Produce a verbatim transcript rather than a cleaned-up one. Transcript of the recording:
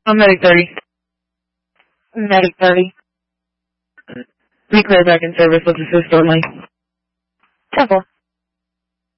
I'm Medic thirty. Medic thirty. Be clear back in service with assist only. Temple.